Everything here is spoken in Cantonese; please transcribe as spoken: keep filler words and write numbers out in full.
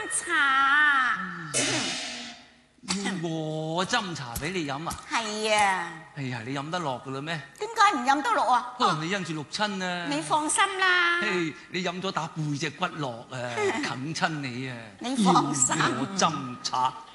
茶。 我斟茶俾你飲啊？ 係啊。 哎呀，你飲得落噶啦咩？ 點解唔飲得落啊？ 可能你因住六親啊。 你放心啦。 嘿，你飲咗打背脊骨落啊，啃親你啊。 你放心。 我斟茶。